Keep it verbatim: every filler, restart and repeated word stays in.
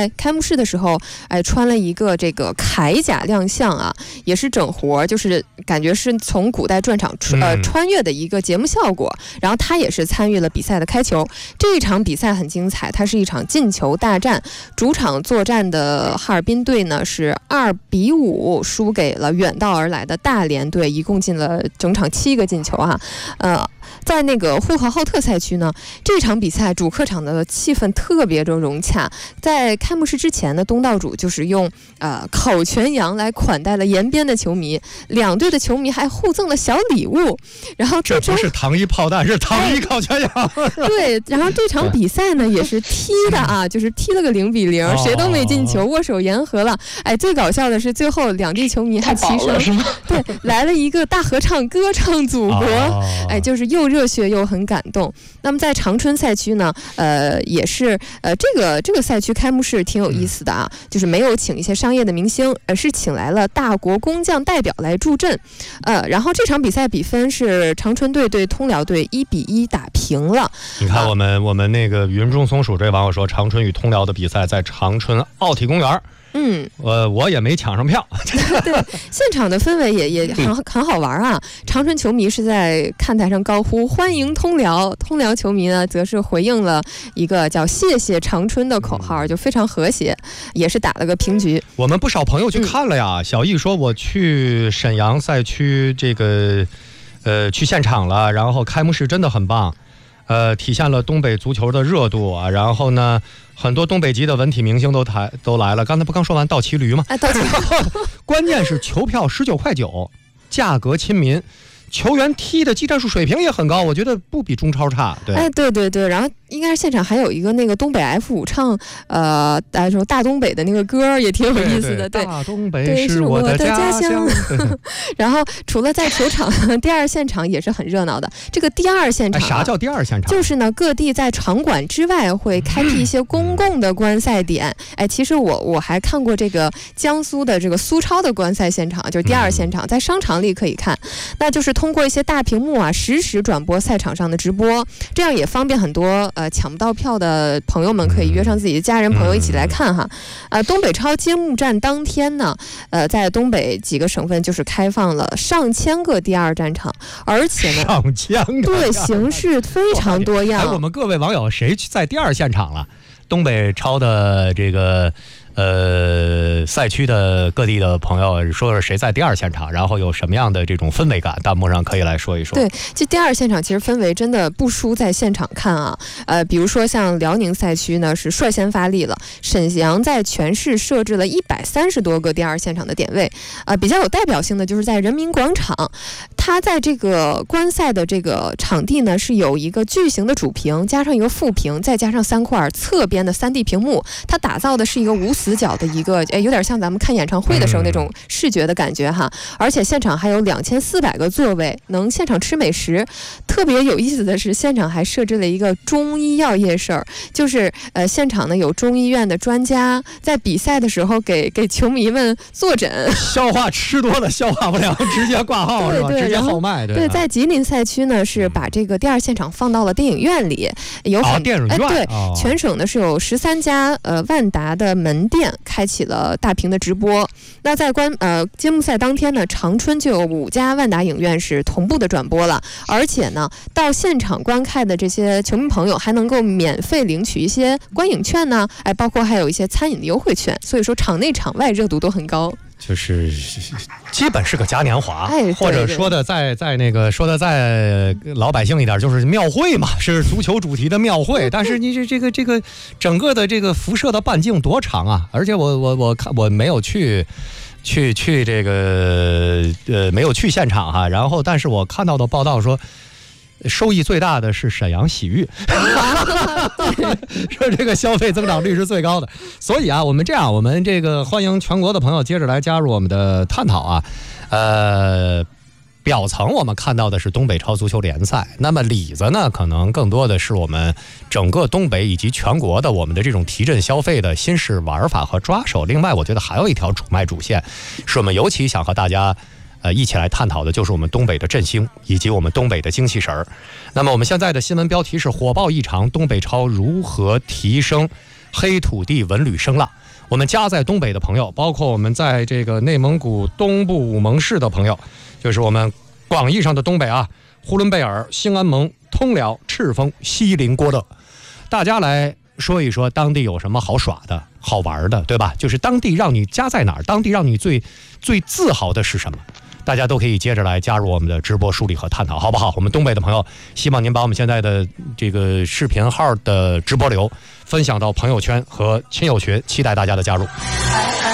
在开幕式的时候，哎，穿了一个这个铠甲亮相啊，也是整活，就是感觉是从古代转场呃穿越的一个节目效果。然后他也是参与了比赛的开球，这一场比赛很精彩，它是一场进球大战。主场作战的哈尔滨队呢是二比五输给了远道而来的大连队，一共进了整场七个进球啊，呃。在那个呼和浩特赛区呢，这场比赛主客场的气氛特别的融洽。在开幕式之前呢，东道主就是用呃烤全羊来款待了延边的球迷，两队的球迷还互赠了小礼物。然后这不是糖衣炮弹，是糖衣烤全羊。 对，然后这场比赛呢也是踢的啊，就是踢了个零比零，谁都没进球，握手言和了。哎，最搞笑的是最后两地球迷还齐声，对，来了一个大合唱，歌唱祖国。哎，就是又热血又很感动。那么在长春赛区呢，呃，也是呃，这个这个赛区开幕式挺有意思的啊，就是没有请一些商业的明星，而是请来了大国工匠代表来助阵。呃，然后这场比赛比分是长春队对通辽队一比一打平了。 你看我们、啊、我们那个云中松鼠这网友说，长春与通辽的比赛在长春奥体公园。嗯，呃，我也没抢上票。 对，现场的氛围也也很很好玩啊！长春球迷是在看台上高呼欢迎通辽，通辽球迷呢则是回应了一个叫谢谢长春的口号，就非常和谐，也是打了个平局。 我们不少朋友去看了呀，嗯、小易说我去沈阳赛区这个，呃，去现场了，然后开幕式真的很棒。呃，体现了东北足球的热度啊，然后呢，很多东北籍的文体明星都台都来了。刚才不刚说完倒骑驴吗？ 哎，倒骑驴。 关键是球票十九块九，价格亲民。球员踢的技战术水平也很高，我觉得不比中超差。对， 哎，对对对，然后应该是现场还有一个那个东北 F 五唱，呃，大家说大东北的那个歌也挺有意思的。对， 大东北是我的家乡。 然后除了在球场，第二现场也是很热闹的。这个第二现场、啊哎，啥叫第二现场？ 就是呢，各地在场馆之外会开辟一些公共的观赛点。嗯、哎，其实我我还看过这个江苏的这个苏超的观赛现场，就是第二现场，在商场里可以看，那就是通过一些大屏幕啊，实时转播赛场上的直播，这样也方便很多呃抢不到票的朋友们可以约上自己的家人朋友一起来看哈。呃，东北超揭幕战当天呢，呃，在东北几个省份就是开放了上千个第二战场，而且呢， 上千个， 对，形式非常多样。 哎，我们各位网友谁在第二现场了？东北超的这个。呃，赛区的各地的朋友说说谁在第二现场，然后有什么样的这种氛围感，弹幕上可以来说一说。 对，这第二现场其实氛围真的不输在现场看啊。呃，比如说像辽宁赛区呢是率先发力了，沈阳在全市设置了一百三十多个第二现场的点位。呃，比较有代表性的就是在人民广场，它在这个观赛的这个场地呢是有一个巨型的主屏，加上一个副屏，再加上三块侧边的 三 D 屏幕，它打造的是一个无死角的一个，哎，有点像咱们看演唱会的时候那种视觉的感觉哈。而且现场还有两千四百个座位，能现场吃美食。特别有意思的是，现场还设置了一个中医药夜市，就是呃，现场呢有中医院的专家在比赛的时候给给球迷们坐诊。 消化吃多了消化不良，直接挂号是吧？ 对对， 直接号卖。 对，对，在吉林赛区呢是把这个第二现场放到了电影院里，有很、 哦、电影院、 哎、对、 哦， 全省呢是有十三家呃万达的门店开启了大屏的直播。那在观呃揭幕赛当天呢，长春就有五家万达影院是同步的转播了，而且呢，到现场观看的这些球迷朋友还能够免费领取一些观影券呢，哎，包括还有一些餐饮的优惠券，所以说场内场外热度都很高。 就是基本是个嘉年华， 哎， 或者说的在在那个说的再老百姓一点，就是庙会嘛，是足球主题的庙会。但是你这这个这个整个的这个辐射的半径多长啊！而且我我我看我没有去去去这个呃没有去现场哈，然后但是我看到的报道说。收益最大的是沈阳洗浴，说这个消费增长率是最高的。所以啊，我们这样，我们这个欢迎全国的朋友接着来加入我们的探讨啊。呃，表层我们看到的是东北超足球联赛，那么里子呢，可能更多的是我们整个东北以及全国的我们的这种提振消费的新式玩法和抓手。另外，我觉得还有一条主脉主线，是我们尤其想和大家。呃，一起来探讨的就是我们东北的振兴以及我们东北的精气神儿。那么我们现在的新闻标题是火爆异常，东北超如何提升黑土地文旅声浪。我们家在东北的朋友，包括我们在这个内蒙古东部武蒙市的朋友，就是我们广义上的东北啊，呼伦贝尔、兴安盟、通辽、赤峰、锡林郭勒，大家来说一说当地有什么好耍的、好玩的，对吧？就是当地让你家在哪儿，当地让你最最自豪的是什么？大家都可以接着来加入我们的直播梳理和探讨，好不好？我们东北的朋友，希望您把我们现在的这个视频号的直播流分享到朋友圈和亲友群，期待大家的加入。